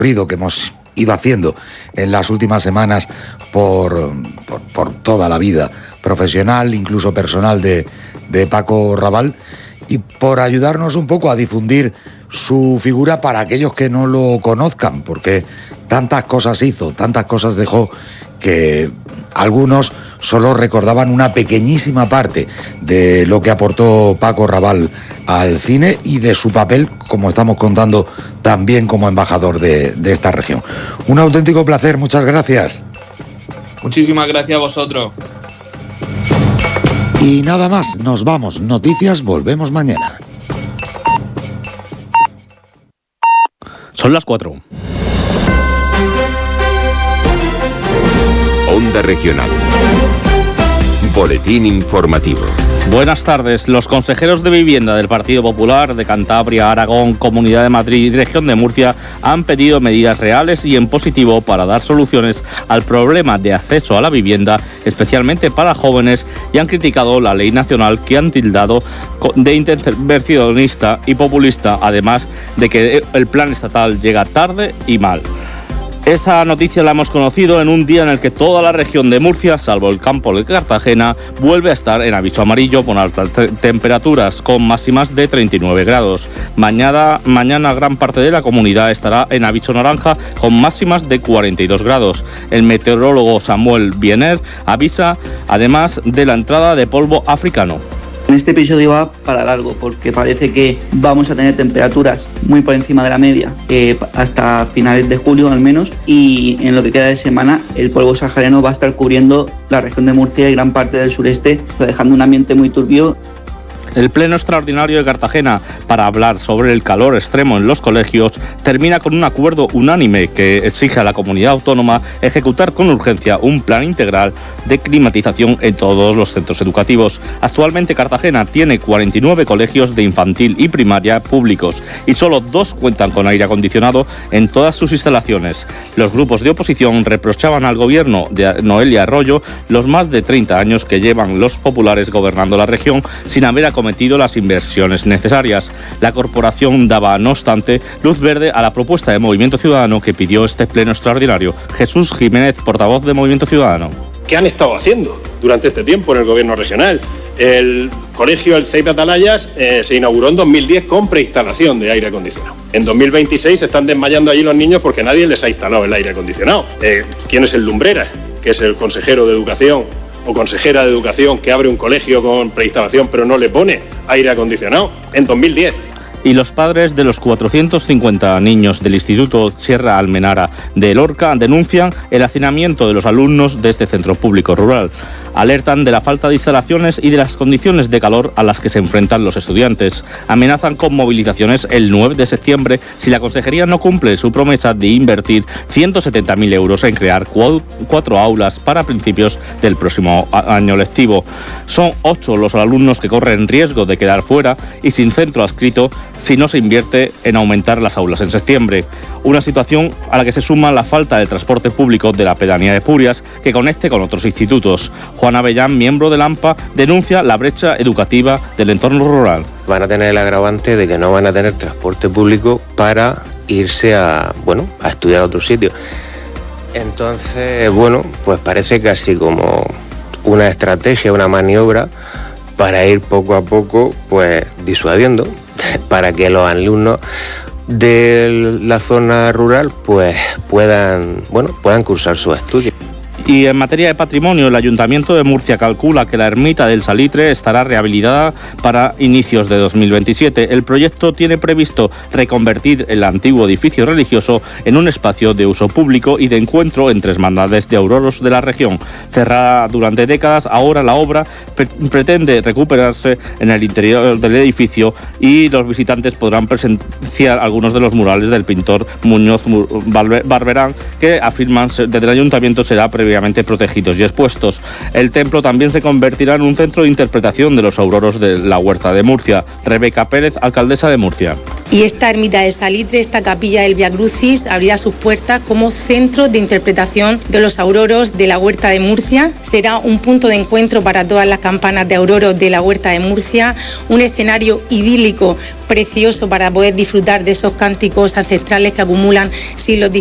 recorrido que hemos ido haciendo en las últimas semanas por toda la vida profesional, incluso personal de Paco Raval, y por ayudarnos un poco a difundir su figura para aquellos que no lo conozcan, porque tantas cosas hizo, tantas cosas dejó, que algunos solo recordaban una pequeñísima parte de lo que aportó Paco Raval al cine y de su papel, como estamos contando, también como embajador de esta región. Un auténtico placer, muchas gracias. Muchísimas gracias a vosotros. Y nada más, nos vamos. Noticias, volvemos mañana. Son las 4. Onda Regional. Boletín informativo. Buenas tardes. Los consejeros de Vivienda del Partido Popular de Cantabria, Aragón, Comunidad de Madrid y Región de Murcia han pedido medidas reales y en positivo para dar soluciones al problema de acceso a la vivienda, especialmente para jóvenes, y han criticado la ley nacional que han tildado de intervencionista y populista, además de que el plan estatal llega tarde y mal. Esa noticia la hemos conocido en un día en el que toda la región de Murcia, salvo el campo de Cartagena, vuelve a estar en aviso amarillo con altas temperaturas, con máximas de 39 grados. Mañana gran parte de la comunidad estará en aviso naranja con máximas de 42 grados. El meteorólogo Samuel Biener avisa además de la entrada de polvo africano. Este episodio va para largo porque parece que vamos a tener temperaturas muy por encima de la media hasta finales de julio al menos, y en lo que queda de semana el polvo sahariano va a estar cubriendo la región de Murcia y gran parte del sureste, dejando un ambiente muy turbio. El Pleno Extraordinario de Cartagena para hablar sobre el calor extremo en los colegios termina con un acuerdo unánime que exige a la comunidad autónoma ejecutar con urgencia un plan integral de climatización en todos los centros educativos. Actualmente Cartagena tiene 49 colegios de infantil y primaria públicos y solo 2 cuentan con aire acondicionado en todas sus instalaciones. Los grupos de oposición reprochaban al gobierno de Noelia Arroyo los más de 30 años que llevan los populares gobernando la región sin haber acometido las inversiones necesarias. La corporación daba, no obstante, luz verde a la propuesta de Movimiento Ciudadano que pidió este pleno extraordinario. Jesús Jiménez, portavoz de Movimiento Ciudadano. ¿Qué han estado haciendo durante este tiempo en el gobierno regional? El colegio El Ceiba Atalayas se inauguró en 2010 con preinstalación de aire acondicionado. En 2026 se están desmayando allí los niños porque nadie les ha instalado el aire acondicionado. ¿Quién es el Lumbreras, que es el consejero de Educación o consejera de Educación, que abre un colegio con preinstalación pero no le pone aire acondicionado en 2010? Y los padres de los 450 niños del Instituto Sierra Almenara de Lorca denuncian el hacinamiento de los alumnos de este centro público rural. Alertan de la falta de instalaciones y de las condiciones de calor a las que se enfrentan los estudiantes. Amenazan con movilizaciones el 9 de septiembre si la consejería no cumple su promesa de invertir 170.000 euros en crear 4 aulas para principios del próximo año lectivo. Son 8 los alumnos que corren riesgo de quedar fuera y sin centro adscrito si no se invierte en aumentar las aulas en septiembre. Una situación a la que se suma la falta de transporte público de la pedanía de Purias que conecte con otros institutos. Juan Avellán, miembro del AMPA, denuncia la brecha educativa del entorno rural. Van a tener el agravante de que no van a tener transporte público para irse a estudiar a otro sitio. Entonces, pues parece casi como una estrategia, una maniobra para ir poco a poco pues disuadiendo para que los alumnos de la zona rural pues puedan cursar sus estudios. Y en materia de patrimonio, el Ayuntamiento de Murcia calcula que la ermita del Salitre estará rehabilitada para inicios de 2027. El proyecto tiene previsto reconvertir el antiguo edificio religioso en un espacio de uso público y de encuentro entre hermandades de auroros de la región. Cerrada durante décadas, ahora la obra pretende recuperarse en el interior del edificio y los visitantes podrán presenciar algunos de los murales del pintor Muñoz Barberán, que afirman desde el Ayuntamiento será previamente protegidos y expuestos. El templo también se convertirá en un centro de interpretación de los auroros de la Huerta de Murcia. Rebeca Pérez, alcaldesa de Murcia. Y esta ermita del Salitre, esta capilla del Via Crucis, abrirá sus puertas como centro de interpretación de los auroros de la Huerta de Murcia. Será un punto de encuentro para todas las campanas de auroros de la Huerta de Murcia, un escenario idílico precioso para poder disfrutar de esos cánticos ancestrales que acumulan siglos